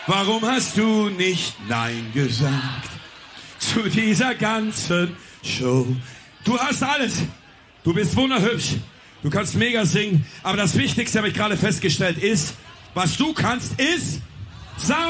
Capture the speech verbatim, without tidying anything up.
Warum hast du nicht Nein gesagt zu dieser ganzen Show? Du hast alles. Du bist wunderhübsch. Du kannst mega singen. Aber das Wichtigste, habe ich gerade festgestellt, ist, was du kannst, ist Sau.